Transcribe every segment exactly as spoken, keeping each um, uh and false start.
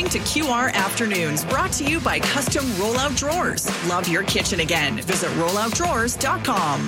listening to Q R Afternoons, brought to you by Custom Rollout Drawers. Love your kitchen again. Visit rollout drawers dot com.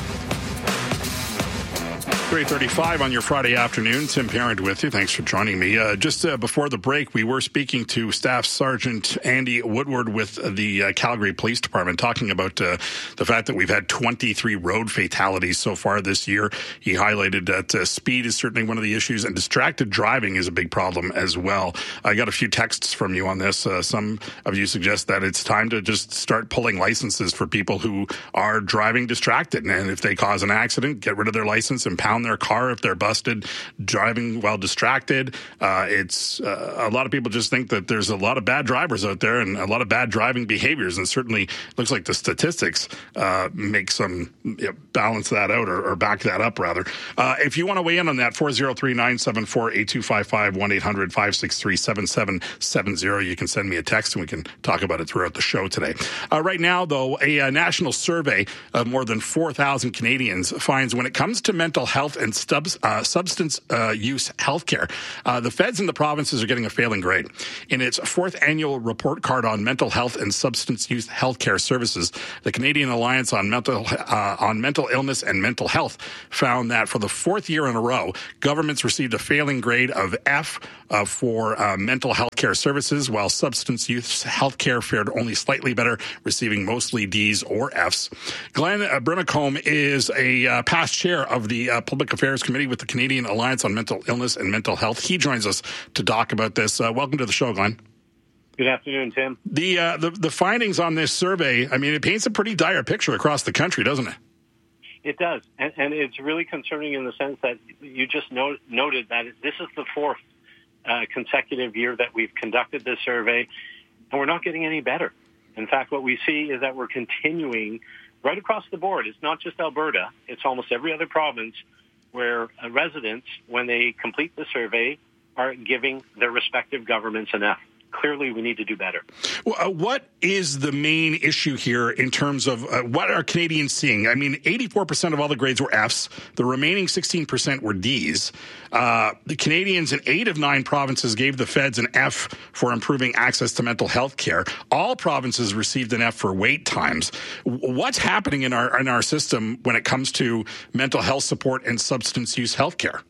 three thirty-five on your Friday afternoon. Tim Parent with you. Thanks for joining me. Uh, just uh, before the break, we were speaking to Staff Sergeant Andy Woodward with the uh, Calgary Police Department, talking about uh, the fact that we've had twenty-three road fatalities so far this year. He highlighted that uh, speed is certainly one of the issues, and distracted driving is a big problem as well. I got a few texts from you on this. Uh, some of you suggest that it's time to just start pulling licenses for people who are driving distracted, and if they cause an accident, get rid of their license, impound their car if they're busted driving while distracted. Uh, it's uh, a lot of people just think that there's a lot of bad drivers out there and a lot of bad driving behaviors, and certainly looks like the statistics uh, make some you know, balance that out or, or back that up rather. Uh, if you want to weigh in on that, four oh three, nine seven four, eight two five five, one eight hundred, five six three, seven seven seven zero. You can send me a text and we can talk about it throughout the show today. Uh, right now, though, a, a national survey of more than four thousand Canadians finds when it comes to mental health and stubs, uh, substance uh, use healthcare, uh, the feds and the provinces are getting a failing grade. In its fourth annual report card on mental health and substance use healthcare services, the Canadian Alliance on Mental uh, on Mental Illness and Mental Health found that for the fourth year in a row, governments received a failing grade of F uh, for uh, mental health care services, while substance use healthcare fared only slightly better, receiving mostly D's or F's. Glenn uh, Brimacombe is a uh, past chair of the uh, Public Affairs Committee with the Canadian Alliance on Mental Illness and Mental Health. He joins us to talk about this. Uh, welcome to the show, Glenn. Good afternoon, Tim. The, uh, the the findings on this survey, I mean, it paints a pretty dire picture across the country, doesn't it? It does, and, and it's really concerning in the sense that you just note, noted that this is the fourth uh, consecutive year that we've conducted this survey, and we're not getting any better. In fact, what we see is that we're continuing right across the board. It's not just Alberta. It's almost every other province where uh, residents, when they complete the survey, are giving their respective governments an F. Clearly, we need to do better. Well, uh, what is the main issue here in terms of uh, what are Canadians seeing? I mean, eighty-four percent of all the grades were Fs. The remaining sixteen percent were Ds. Uh, the Canadians in eight of nine provinces gave the feds an F for improving access to mental health care. All provinces received an F for wait times. What's happening in our in our system when it comes to mental health support and substance use health care?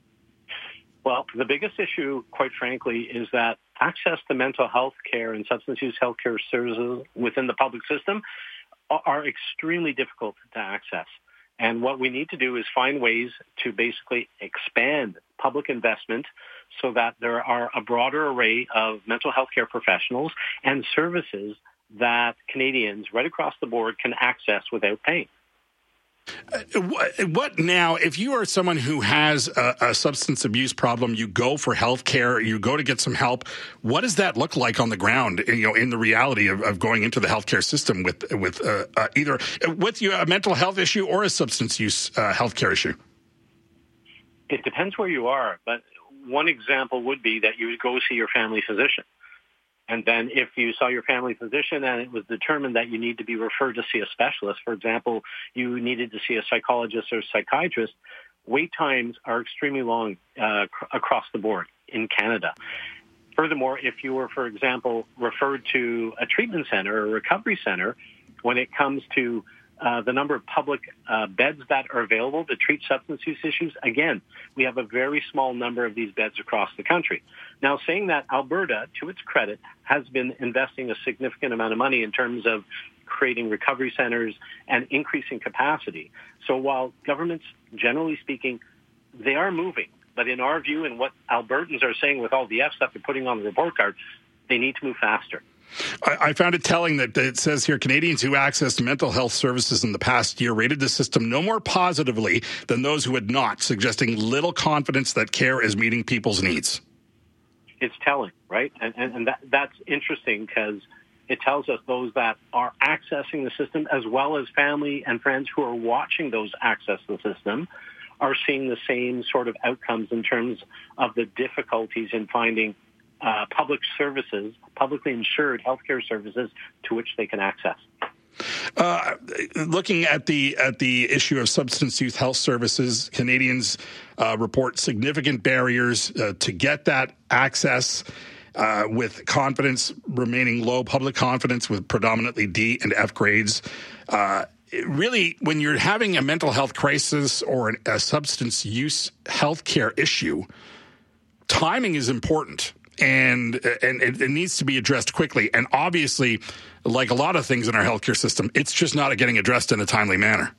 Well, the biggest issue, quite frankly, is that access to mental health care and substance use health care services within the public system are extremely difficult to access. And what we need to do is find ways to basically expand public investment so that there are a broader array of mental health care professionals and services that Canadians right across the board can access without paying. Uh, what, what now, if you are someone who has a, a substance abuse problem, you go for health care, you go to get some help, what does that look like on the ground, you know, in the reality of, of going into the healthcare system with with uh, uh, either with you a mental health issue or a substance use uh, healthcare issue? It depends where you are, but one example would be that you would go see your family physician. And then if you saw your family physician and it was determined that you need to be referred to see a specialist, for example, you needed to see a psychologist or psychiatrist, wait times are extremely long uh, cr- across the board in Canada. Furthermore, if you were, for example, referred to a treatment center or a recovery center, when it comes to uh, the number of public uh, beds that are available to treat substance use issues, again, we have a very small number of these beds across the country. Now, saying that, Alberta, to its credit, has been investing a significant amount of money in terms of creating recovery centers and increasing capacity. So while governments, generally speaking, they are moving, but in our view and what Albertans are saying with all the Fs that they're putting on the report card, they need to move faster. I, I found it telling that it says here, Canadians who accessed mental health services in the past year rated the system no more positively than those who had not, suggesting little confidence that care is meeting people's needs. It's telling, right? And, and, and that, that's interesting because it tells us those that are accessing the system, as well as family and friends who are watching those access the system, are seeing the same sort of outcomes in terms of the difficulties in finding uh, public services, publicly insured healthcare services to which they can access. Uh, looking at the at the issue of substance use health services, Canadians uh, report significant barriers uh, to get that access. uh, with confidence remaining low, public confidence with predominantly D and F grades. Uh, really, when you're having a mental health crisis or an, a substance use healthcare issue, timing is important. And and it, it needs to be addressed quickly. And obviously, like a lot of things in our healthcare system, it's just not getting addressed in a timely manner.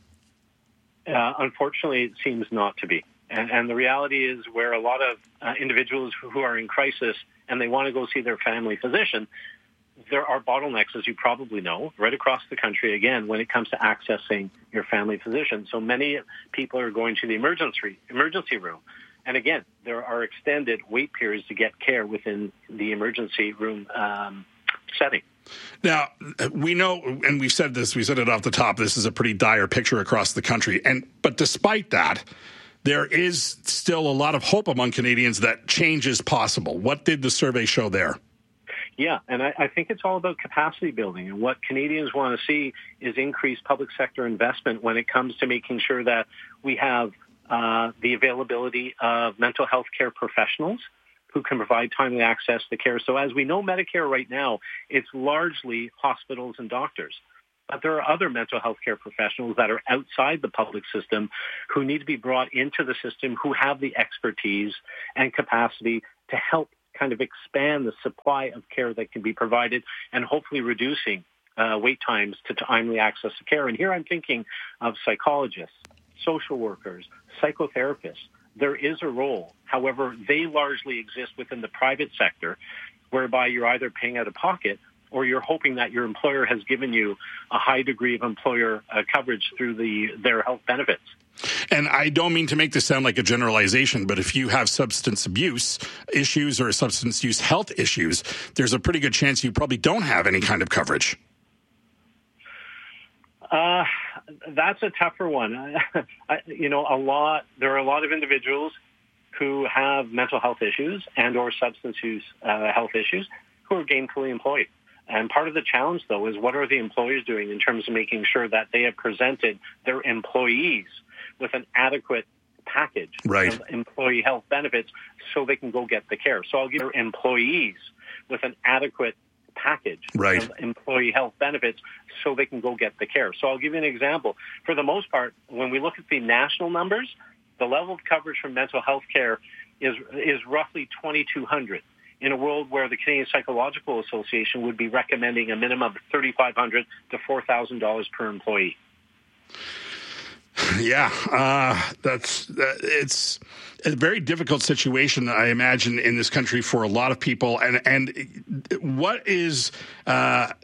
Uh, unfortunately, it seems not to be. And, and the reality is where a lot of uh, individuals who, who are in crisis and they want to go see their family physician, there are bottlenecks, as you probably know, right across the country, again, when it comes to accessing your family physician. So many people are going to the emergency emergency room. And again, there are extended wait periods to get care within the emergency room um, setting. Now, we know, and we've said this, we said it off the top, this is a pretty dire picture across the country. And but despite that, there is still a lot of hope among Canadians that change is possible. What did the survey show there? Yeah, and I, I think it's all about capacity building. And what Canadians want to see is increased public sector investment when it comes to making sure that we have Uh, the availability of mental health care professionals who can provide timely access to care. So as we know, Medicare right now, it's largely hospitals and doctors. But there are other mental health care professionals that are outside the public system who need to be brought into the system, who have the expertise and capacity to help kind of expand the supply of care that can be provided and hopefully reducing uh, wait times to timely access to care. And here I'm thinking of psychologists, social workers, psychotherapists. There is a role. However, they largely exist within the private sector, whereby you're either paying out of pocket or you're hoping that your employer has given you a high degree of employer uh, coverage through the their health benefits. And I don't mean to make this sound like a generalization, but if you have substance abuse issues or substance use health issues, there's a pretty good chance you probably don't have any kind of coverage. Uh, that's a tougher one. I, you know, a lot, there are a lot of individuals who have mental health issues and or substance use uh, health issues who are gainfully employed. And part of the challenge, though, is what are the employers doing in terms of making sure that they have presented their employees with an adequate package right. of employee health benefits so they can go get the care. So I'll give their employees with an adequate package right. of employee health benefits so they can go get the care. So I'll give you an example. For the most part, when we look at the national numbers, the level of coverage for mental health care is is roughly twenty-two hundred in a world where the Canadian Psychological Association would be recommending a minimum of thirty-five hundred to four thousand dollars per employee. Yeah, uh, that's uh, it's a very difficult situation, I imagine, in this country for a lot of people. And and what is uh,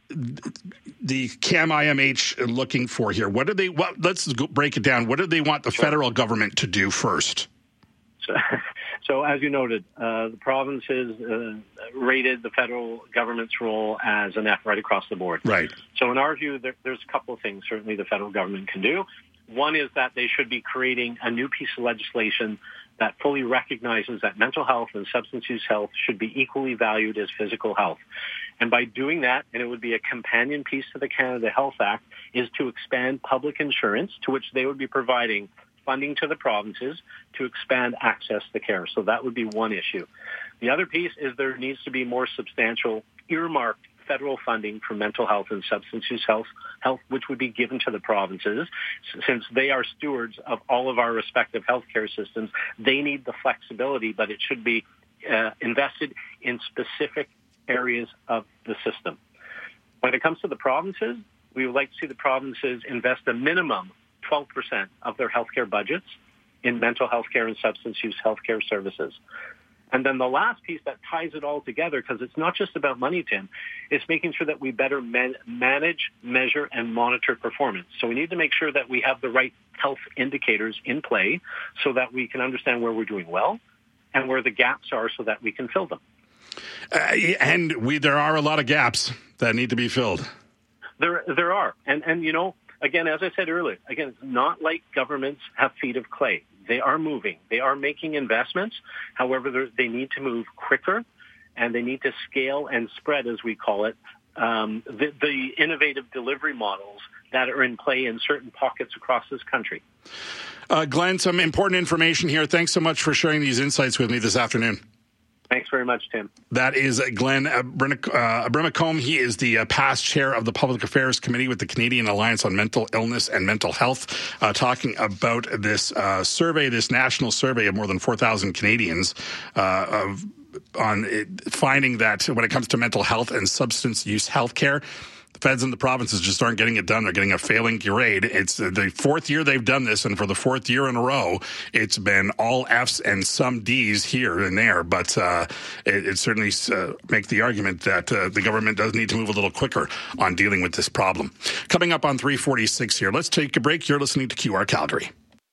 the C A M I M H looking for here? What do they? What? Let's go break it down. What do they want the sure. federal government to do first? So, so as you noted, uh, the provinces uh, rated the federal government's role as an F right across the board. Right. So in our view, there, there's a couple of things certainly the federal government can do. One is that they should be creating a new piece of legislation that fully recognizes that mental health and substance use health should be equally valued as physical health. And by doing that, and it would be a companion piece to the Canada Health Act, is to expand public insurance, to which they would be providing funding to the provinces to expand access to care. So that would be one issue. The other piece is there needs to be more substantial earmarked federal funding for mental health and substance use health, health, which would be given to the provinces. Since they are stewards of all of our respective healthcare systems, they need the flexibility, but it should be uh, invested in specific areas of the system. When it comes to the provinces, we would like to see the provinces invest a minimum twelve percent of their healthcare budgets in mental health care and substance use healthcare services. And then the last piece that ties it all together, because it's not just about money, Tim, is making sure that we better man- manage, measure, and monitor performance. So we need to make sure that we have the right health indicators in play so that we can understand where we're doing well and where the gaps are so that we can fill them. Uh, and we there are a lot of gaps that need to be filled. There, there are. And, and, you know, again, as I said earlier, again, it's not like governments have feet of clay. They are moving. They are making investments. However, they need to move quicker, and they need to scale and spread, as we call it, um, the, the innovative delivery models that are in play in certain pockets across this country. Uh, Glenn, some important information here. Thanks so much for sharing these insights with me this afternoon. Thanks very much, Tim. That is Glenn Abrimacombe. He is the uh, past chair of the Public Affairs Committee with the Canadian Alliance on Mental Illness and Mental Health, uh, talking about this uh, survey, this national survey of more than four thousand Canadians uh, of, on it, finding that when it comes to mental health and substance use health care, the feds and the provinces just aren't getting it done. They're getting a failing grade. It's the fourth year they've done this, and for the fourth year in a row, it's been all Fs and some Ds here and there. But uh, it, it certainly uh, makes the argument that uh, the government does need to move a little quicker on dealing with this problem. Coming up on three forty-six here, let's take a break. You're listening to Q R Calgary.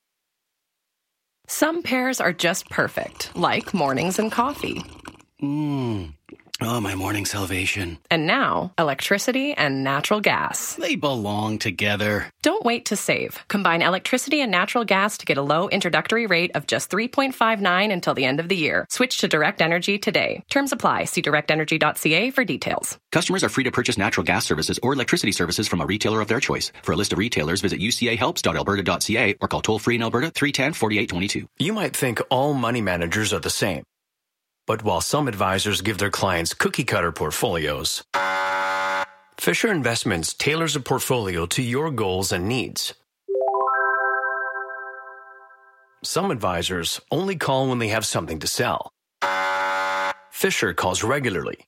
Some pairs are just perfect, like mornings and coffee. Mmm. Oh, my morning salvation. And now, electricity and natural gas. They belong together. Don't wait to save. Combine electricity and natural gas to get a low introductory rate of just three point five nine until the end of the year. Switch to Direct Energy today. Terms apply. See direct energy dot c a for details. Customers are free to purchase natural gas services or electricity services from a retailer of their choice. For a list of retailers, visit u c a helps dot alberta dot c a or call toll-free in Alberta three one zero, four eight two two. You might think all money managers are the same. But while some advisors give their clients cookie-cutter portfolios, Fisher Investments tailors a portfolio to your goals and needs. Some advisors only call when they have something to sell. Fisher calls regularly